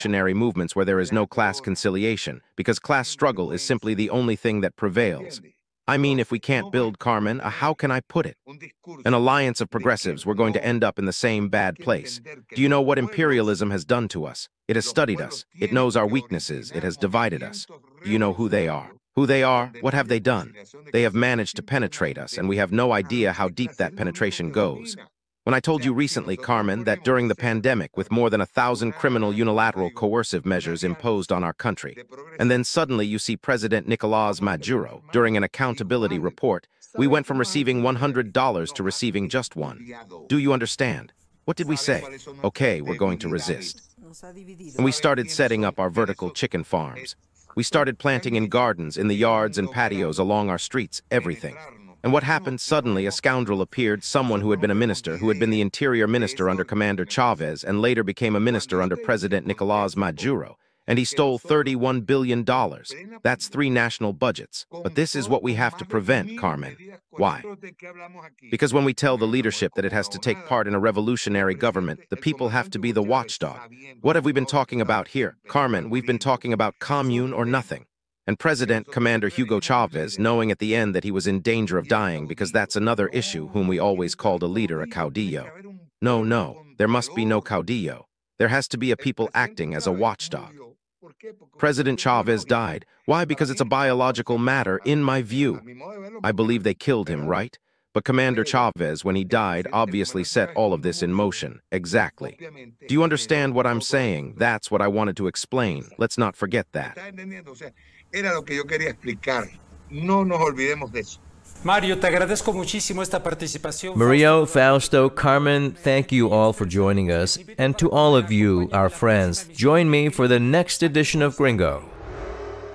revolutionary movements where there is no class conciliation, because class struggle is simply the only thing that prevails. I mean, if we can't build, Carmen, how can I put it? An alliance of progressives, we're going to end up in the same bad place. Do you know what imperialism has done to us? It has studied us. It knows our weaknesses. It has divided us. Do you know who they are? Who they are? What have they done? They have managed to penetrate us, and we have no idea how deep that penetration goes. When I told you recently, Carmen, that during the pandemic, with more than 1,000 criminal unilateral coercive measures imposed on our country, and then suddenly you see President Nicolás Maduro, during an accountability report, we went from receiving $100 to receiving just $1. Do you understand? What did we say? Okay, we're going to resist. And we started setting up our vertical chicken farms. We started planting in gardens, in the yards and patios along our streets, everything. And what happened? Suddenly, a scoundrel appeared, someone who had been a minister, who had been the interior minister under Commander Chavez, and later became a minister under President Nicolás Maduro. And he stole $31 billion. That's 3 national budgets. But this is what we have to prevent, Carmen. Why? Because when we tell the leadership that it has to take part in a revolutionary government, the people have to be the watchdog. What have we been talking about here? Carmen, we've been talking about commune or nothing. And Commander Hugo Chavez, knowing at the end that he was in danger of dying, because that's another issue, whom we always called a leader, a caudillo. No, there must be no caudillo. There has to be a people acting as a watchdog. President Chavez died. Why? Because it's a biological matter, in my view. I believe they killed him, right? But Commander Chavez, when he died, obviously set all of this in motion. Exactly. Do you understand what I'm saying? That's what I wanted to explain. Let's not forget that. Mario, te agradezco muchísimo esta participación. Mario, Fausto, Carmen, thank you all for joining us. And to all of you, our friends, join me for the next edition of Gringo.